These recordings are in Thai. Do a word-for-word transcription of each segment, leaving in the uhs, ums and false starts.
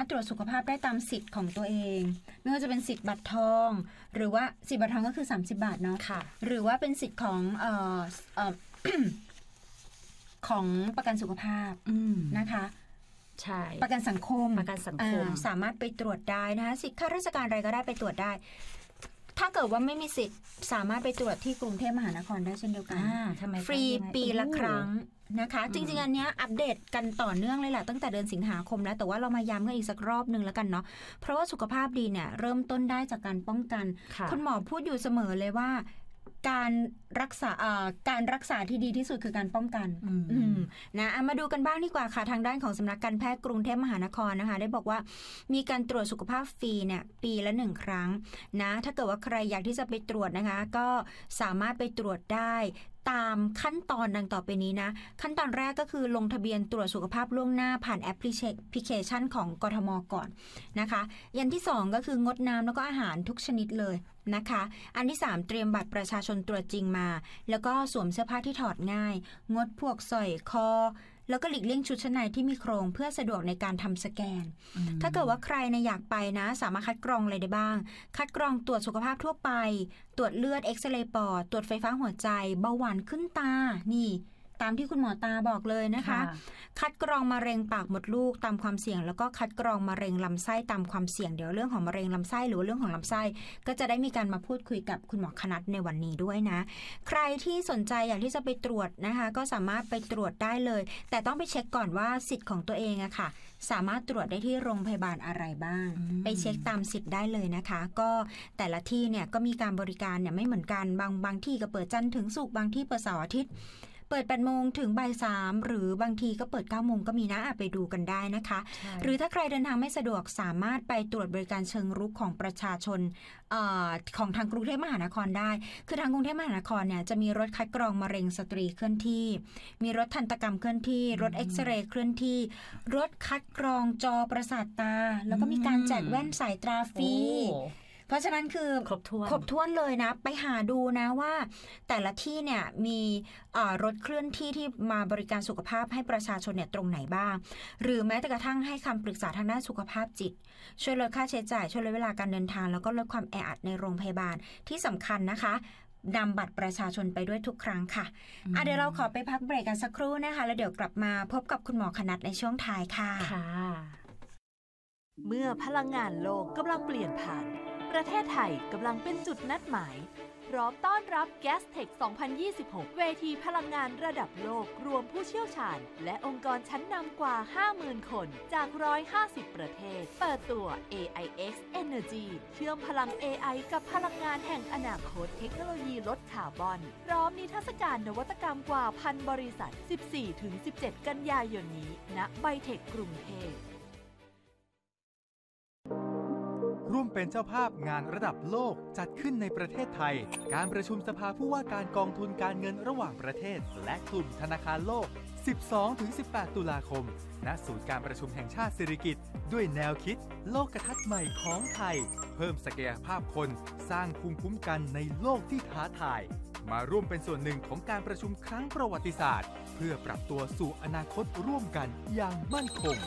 ตรวจสุขภาพได้ตามสิทธิ์ของตัวเองไม่ว่าจะเป็นสิทธิ์บัตรทองหรือว่าสิทธิ์บัตรทองก็คือสามสิบบาทเนาะหรือว่าเป็นสิทธิ์ของเอ่อเอ่อ ของประกันสุขภาพนะคะใช่ประกันสังคมประกันสังคมสามารถไปตรวจได้นะคะสิทธิข้าราชการอะไรก็ได้ไปตรวจได้ถ้าเกิดว่าไม่มีสิทธิ์สามารถไปตรวจที่กรุงเทพมหานครได้เช่นเดียวกันฟรีปีละครั้งนะคะจริงๆอันนี้อัปเดตกันต่อเนื่องเลยแหละตั้งแต่เดือนสิงหาคมแล้วแต่ว่าเรามาย้ำกันอีกสักรอบนึงแล้วกันเนาะเพราะว่าสุขภาพดีเนี่ยเริ่มต้นได้จากการป้องกันคุณหมอพูดอยู่เสมอเลยว่าการรักษาการรักษาที่ดีที่สุดคือการป้องกันนะมาดูกันบ้างดีกว่าค่ะทางด้านของสำนักการแพทย์กรุงเทพมหานครนะคะได้บอกว่ามีการตรวจสุขภาพฟรีเนี่ยปีละหนึ่งครั้งนะถ้าเกิดว่าใครอยากที่จะไปตรวจนะคะก็สามารถไปตรวจได้ตามขั้นตอนดังต่อไปนี้นะขั้นตอนแรกก็คือลงทะเบียนตรวจสุขภาพล่วงหน้าผ่านแอปพลิเคชันของกทมก่อนนะคะอย่างที่สองก็คืองดน้ำแล้วก็อาหารทุกชนิดเลยนะคะอันที่สามเตรียมบัตรประชาชนตรวจจริงมาแล้วก็สวมเสื้อผ้าที่ถอดง่ายงดพวกสร้อยคอแล้วก็หลีกเลี่ยงชุดชั้นในที่มีโครงเพื่อสะดวกในการทำสแกนถ้าเกิดว่าใครนะอยากไปนะสามารถคัดกรองอะไรได้บ้างคัดกรองตรวจสุขภาพทั่วไปตรวจเลือดเอ็กซเรย์ปอดตรวจไฟฟ้าหัวใจเบาหวานขึ้นตานี่ตามที่คุณหมอตาบอกเลยนะคะคัดกรองมะเร็งปากมดลูกตามความเสี่ยงแล้วก็คัดกรองมะเร็งลำไส้ตามความเสี่ยงเดี๋ยวเรื่องของมะเร็งลำไส้หรือเรื่องของลำไส้ก็จะได้มีการมาพูดคุยกับคุณหมอคณัฐในวันนี้ด้วยนะใครที่สนใจอยากที่จะไปตรวจนะคะก็สามารถไปตรวจได้เลยแต่ต้องไปเช็คก่อนว่าสิทธิ์ของตัวเองอะค่ะสามารถตรวจได้ที่โรงพยาบาลอะไรบ้างไปเช็คตามสิทธิ์ได้เลยนะคะก็แต่ละที่เนี่ยก็มีการบริการเนี่ยไม่เหมือนกันบางบางที่ก็เปิดจันทร์ถึงศุกร์บางที่เปิดเสาร์อาทิตย์เปิดแปดโมงถึงบ่ายสามหรือบางทีก็เปิดเก้าโมงก็มีนะไปดูกันได้นะคะหรือถ้าใครเดินทางไม่สะดวกสามารถไปตรวจบริการเชิงรุกของประชาชนเอ่อของทางกรุงเทพมหานครได้คือทางกรุงเทพมหานครเนี่ยจะมีรถคัดกรองมะเร็งสตรีเคลื่อนที่มีรถทันตกรรมเคลื่อนที่รถเอ็กซเรย์เคลื่อนที่รถคัดกรองจอประสาทตาแล้วก็มีการแจกแว่นสายตาฟรีเพราะฉะนั้นคือครบถ้วนครบถ้วนเลยนะไปหาดูนะว่าแต่ละที่เนี่ยมีรถเคลื่อนที่ที่มาบริการสุขภาพให้ประชาชนเนี่ยตรงไหนบ้างหรือแม้แต่กระทั่งให้คำปรึกษาทางด้านสุขภาพจิตช่วยลดค่าใช้จ่ายช่วยลดเวลาการเดินทางแล้วก็ลดความแออัดในโรงพยาบาลที่สำคัญนะคะนำบัตรประชาชนไปด้วยทุกครั้งค่ะอ่ะเดี๋ยวเราขอไปพักเบรกกันสักครู่นะคะแล้วเดี๋ยวกลับมาพบกับคุณหมอคณัฐในช่วงท้ายค่ะค่ะเมื่อพลังงานโลกกำลังเปลี่ยนผ่านประเทศไทยกำลังเป็นจุดนัดหมายพร้อมต้อนรับ Gastech สองพันยี่สิบหก เวทีพลังงานระดับโลกรวมผู้เชี่ยวชาญและองค์กรชั้นนำกว่า ห้าหมื่น คนจากหนึ่งร้อยห้าสิบประเทศเปิดตัว เอ ไอ เอ็กซ์ Energy เชื่อมพลัง เอ ไอ กับพลังงานแห่งอนาคตเทคโนโลยีลดคาร์บอนพร้อมนิทรรศการนวัตกรรมกว่าพันบริษัท สิบสี่ถึงสิบเจ็ด กันยายนนี้ณไบเทคกรุงเทพร่วมเป็นเจ้าภาพงานระดับโลกจัดขึ้นในประเทศไทยการประชุมสภาผู้ว่าการกองทุนการเงินระหว่างประเทศและกลุ่มธนาคารโลก สิบสองถึงสิบแปด ตุลาคมณศูนย์การประชุมแห่งชาติสิริกิติ์ด้วยแนวคิดโลกทัศน์ใหม่ของไทยเพิ่มศักยภาพคนสร้างภูมิคุ้มกันในโลกที่ท้าทายมาร่วมเป็นส่วนหนึ่งของการประชุมครั้งประวัติศาสตร์เพื่อปรับตัวสู่อนาคตร่วมกันอย่างมั่นคง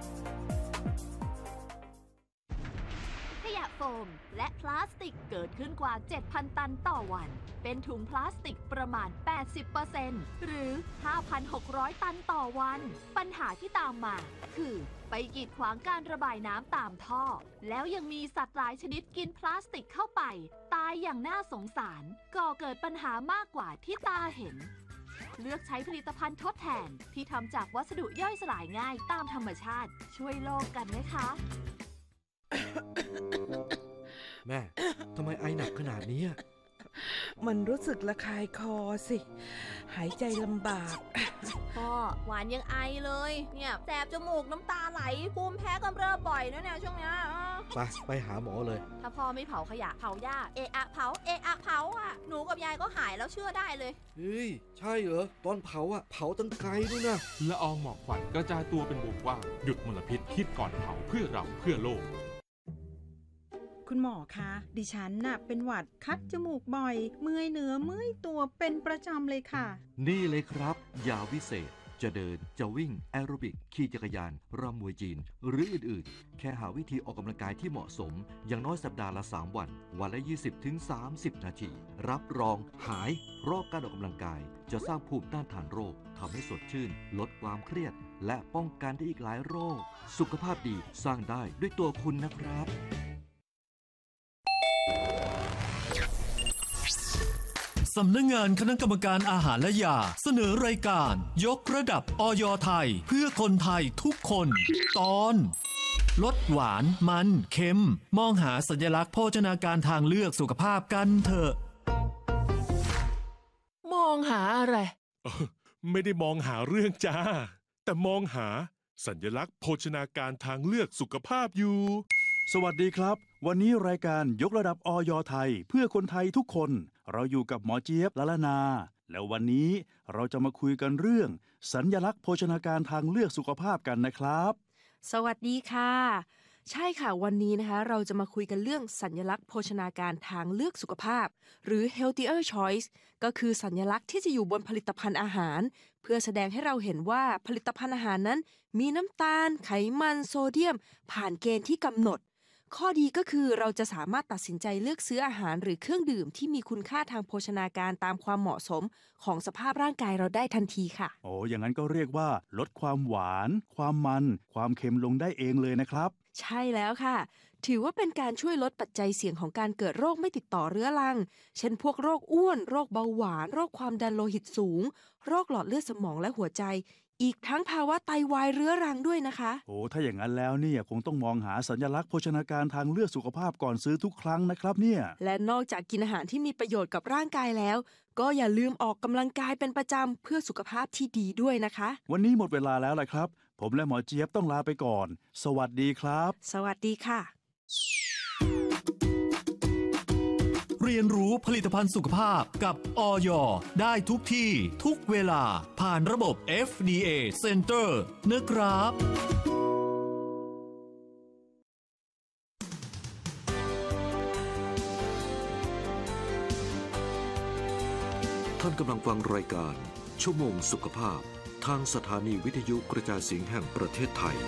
ขยะโฟมและพลาสติกเกิดขึ้นกว่า เจ็ดพัน ตันต่อวันเป็นถุงพลาสติกประมาณ แปดสิบเปอร์เซ็นต์ หรือ ห้าพันหกร้อย ตันต่อวันปัญหาที่ตามมาคือไปกีดขวางการระบายน้ำตามท่อแล้วยังมีสัตว์หลายชนิดกินพลาสติกเข้าไปตายอย่างน่าสงสารก่อเกิดปัญหามากกว่าที่ตาเห็นเลือกใช้ผลิตภัณฑ์ทดแทนที่ทำจากวัสดุย่อยสลายง่ายตามธรรมชาติช่วยโลกกันนะคะแม่ทำไมไอหนักขนาดนี้มันรู้สึกระคายคอสิหายใจลำบากพ่อหวานยังไอเลยเนี่ยแสบจมูกน้ำตาไหลภูมิแพ้กำเริบบ่อยนะเนี่ยช่วงเนี้ยไปไปหาหมอเลยถ้าพ่อไม่เผาขยะเผาหญ้าเอะอะเผาเอะอะเผาอ่ะหนูกับยายก็หายแล้วเชื่อได้เลยเฮ้ยใช่เหรอตอนเผาอ่ะเผาตั้งไกลด้วยนะละอองหมอกควันกระจายตัวเป็นวงกว้างหยุดมลพิษคิดก่อนเผาเพื่อเราเพื่อโลกคุณหมอคะดิฉันน่ะเป็นหวัดคัดจมูกบ่อยเมื่อยเนื้อเมื่อยตัวเป็นประจำเลยค่ะนี่เลยครับยาวิเศษจะเดินจะวิ่งแอโรบิกขี่จักรยานรำมวยจีนหรืออื่นๆแค่หาวิธีออกกำลังกายที่เหมาะสมอย่างน้อยสัปดาห์ละสามวันวันละ ยี่สิบถึงสามสิบ นาทีรับรองหายเพราะการออกกำลังกายจะสร้างภูมิต้านทานโรคทำให้สดชื่นลดความเครียดและป้องกันได้อีกหลายโรคสุขภาพดีสร้างได้ด้วยตัวคุณนะครับสำนักงานคณะกรรมการอาหารและยาเสนอรายการยกระดับอย.ไทยเพื่อคนไทยทุกคนตอนลดหวานมันเค็มมองหาสัญลักษณ์โภชนาการทางเลือกสุขภาพกันเถอะมองหาอะไรไม่ได้มองหาเรื่องจ้าแต่มองหาสัญลักษณ์โภชนาการทางเลือกสุขภาพอยู่สวัสดีครับวันนี้รายการยกระดับอย.ไทยเพื่อคนไทยทุกคนเราอยู่กับหมอเจี๊ยบละละนาแล้ววันนี้เราจะมาคุยกันเรื่องสัญลักษณ์โภชนาการทางเลือกสุขภาพกันนะครับสวัสดีค่ะใช่ค่ะวันนี้นะคะเราจะมาคุยกันเรื่องสัญลักษณ์โภชนาการทางเลือกสุขภาพหรือ healthier choice ก็คือสัญลักษณ์ที่จะอยู่บนผลิตภัณฑ์อาหารเพื่อแสดงให้เราเห็นว่าผลิตภัณฑ์อาหารนั้นมีน้ำตาลไขมันโซเดียมผ่านเกณฑ์ที่กำหนดข้อดีก็คือเราจะสามารถตัดสินใจเลือกซื้ออาหารหรือเครื่องดื่มที่มีคุณค่าทางโภชนาการตามความเหมาะสมของสภาพร่างกายเราได้ทันทีค่ะโอ้อย่างนั้นก็เรียกว่าลดความหวานความมันความเค็มลงได้เองเลยนะครับใช่แล้วค่ะถือว่าเป็นการช่วยลดปัจจัยเสี่ยงของการเกิดโรคไม่ติดต่อเรื้อรังเช่นพวกโรคอ้วนโรคเบาหวานโรคความดันโลหิตสูงโรคหลอดเลือดสมองและหัวใจอีกทั้งภาวะไตวายเรื้อรังด้วยนะคะโอ้ถ้าอย่างนั้นแล้วเนี่ยคงต้องมองหาสัญลักษณ์โภชนาการทางเลือกสุขภาพก่อนซื้อทุกครั้งนะครับเนี่ยและนอกจากกินอาหารที่มีประโยชน์กับร่างกายแล้วก็อย่าลืมออกกำลังกายเป็นประจำเพื่อสุขภาพที่ดีด้วยนะคะวันนี้หมดเวลาแล้วล่ะครับผมและหมอเจี๊ยบต้องลาไปก่อนสวัสดีครับสวัสดีค่ะเรียนรู้ผลิตภัณฑ์สุขภาพกับอย.ได้ทุกที่ทุกเวลาผ่านระบบ เอฟ ดี เอ Center นะครับท่านกำลังฟังรายการชั่วโมงสุขภาพทางสถานีวิทยุกระจายเสียงแห่งประเทศไทย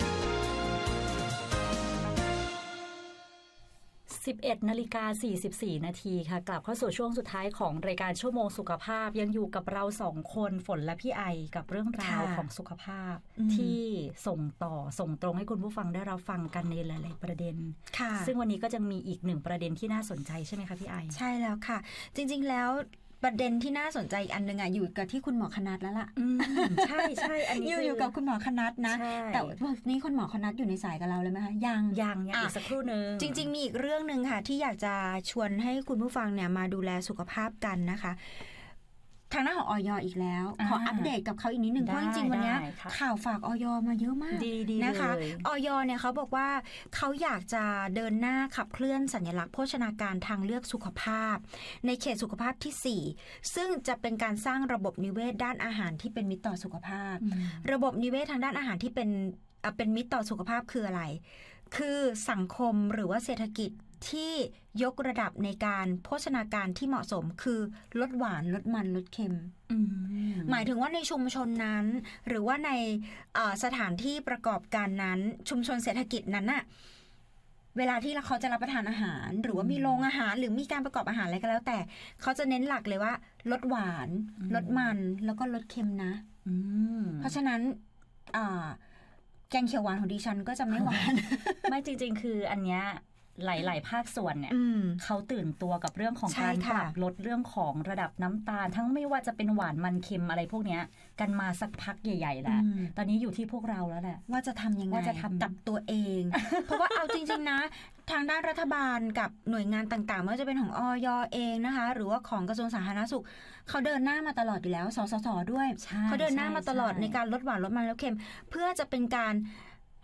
สิบเอ็ดนาฬิกาสี่สิบสี่นาทีค่ะกลับเข้าสู่ช่วงสุดท้ายของรายการชั่วโมงสุขภาพยังอยู่กับเราสองคนฝนและพี่ไอกับเรื่องราวของสุขภาพที่ส่งต่อส่งตรงให้คุณผู้ฟังได้รับฟังกันในหลายๆประเด็นซึ่งวันนี้ก็จะมีอีกหนึ่งประเด็นที่น่าสนใจใช่ไหมคะพี่ไอใช่แล้วค่ะจริงๆแล้วประเด็นที่น่าสนใจอีกอันนึงอ่ะอยู่กับที่คุณหมอคณัฐแล้วล่ะใช่ใช่อันนี้อยู่อยู่กับคุณหมอคณัฐนะแต่วันนี้คุณหมอคณัฐอยู่ในสายกับเราเลยไหมคะยังยังอีกสักครู่นึงจริงๆมีอีกเรื่องนึงค่ะที่อยากจะชวนให้คุณผู้ฟังเนี่ยมาดูแลสุขภาพกันนะคะทางหน้าของอย.อีกแล้วขออัปเดตกับเขาอีกนิดนึงเพราะจริงๆวันนี้ข่าวฝากอย.มาเยอะมากนะคะอย.เนี่ยเขาบอกว่าเขาอยากจะเดินหน้าขับเคลื่อนสัญลักษณ์โภชนาการทางเลือกสุขภาพในเขตสุขภาพที่สี่ซึ่งจะเป็นการสร้างระบบนิเวศด้านอาหารที่เป็นมิตรต่อสุขภาพระบบนิเวศทางด้านอาหารที่เป็นเป็นมิตรต่อสุขภาพคืออะไรคือสังคมหรือว่าเศรษฐกิจที่ยกระดับในการโภชนาการที่เหมาะสมคือลดหวานลดมันลดเค็มหมายถึงว่าในชุมชนนั้นหรือว่าในสถานที่ประกอบการนั้นชุมชนเศรษฐกิจนั้นน่ะเวลาที่เขาจะรับประทานอาหารหรือว่ามีโรงอาหารหรือมีการประกอบอาหารอะไรก็แล้วแต่เขาจะเน้นหลักเลยว่าลดหวานลดมันแล้วก็ลดเค็มนะเพราะฉะนั้นแกงเขียวหวานของดิฉันก็จะไม่หวานไม่จริงๆคืออันเนี้ยหลายๆภาคส่วนเนี่ยเขาตื่นตัวกับเรื่องของการปรับลดเรื่องของระดับน้ำตาลทั้งไม่ว่าจะเป็นหวานมันเค็มอะไรพวกเนี้ยกันมาสักพักใหญ่ๆแล้วตอนนี้อยู่ที่พวกเราแล้วแหละว่าจะทำยังไงว่าจะทำกับตัวเอง เพราะว่าเอาจริงๆนะทางด้านรัฐบาลกับหน่วยงานต่างๆไม่ว่าจะเป็นของอย.เองนะคะหรือว่าของกระทรวงสาธารณสุขเขาเดินหน้ามาตลอดอยู่แล้วสสสด้วยเขาเดินหน้ามาตลอดในการลดหวานลดมันลดเค็มเพื่อจะเป็นการ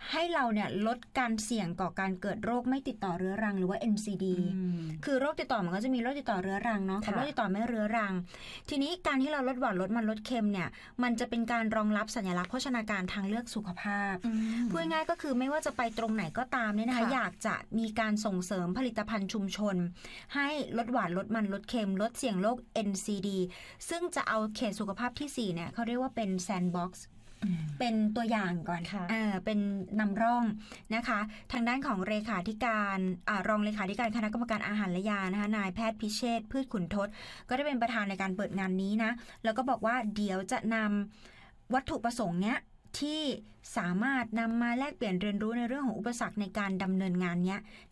ให้เราเนี่ยลดการเสี่ยงก่อการเกิดโรคไม่ติดต่อเรื้อรังหรือว่า เอ็น ซี ดี คือโรคติดต่อมันก็จะมีโรคติดต่อเรื้อรังเนาะกับโรคติดต่อไม่เรื้อรังทีนี้การที่เราลดหวานลดมันลดเค็มเนี่ยมันจะเป็นการรองรับสัญลักษณ์โภชนาการทางเลือกสุขภาพพูดง่ายๆก็คือไม่ว่าจะไปตรงไหนก็ตามเนี่ยนะคะอยากจะมีการส่งเสริมผลิตภัณฑ์ชุมชนให้ลดหวานลดมันลดเค็มลดเสี่ยงโรค เอ็น ซี ดี ซึ่งจะเอาเขตสุขภาพที่สี่เนี่ยเขาเรียกว่าเป็นแซนด์บ็อกซ์เป็นตัวอย่างก่อนเออเป็นนำร่องนะคะทางด้านของเลขาธิการอรองเลขาธิการคณะกรรมการอาหารและยานะคะนายแพทย์พิเชษฐ์พืชขุนทศก็ได้เป็นประธานในการเปิดงานนี้นะแล้วก็บอกว่าเดี๋ยวจะนำวัตถุประสงค์เนี้ยที่สามารถนำมาแลกเปลี่ยนเรียนรู้ในเรื่องของอุปสรรคในการดำเนินงานเนี้ย